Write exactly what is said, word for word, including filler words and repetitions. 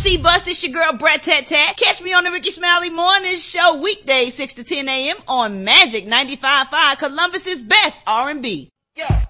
C Bus, it's your girl Brat Tat Tat. Catch me on the Ricky Smiley Morning Show weekdays six to ten a.m. on Magic ninety-five point five, Columbus's best R and B. Yeah.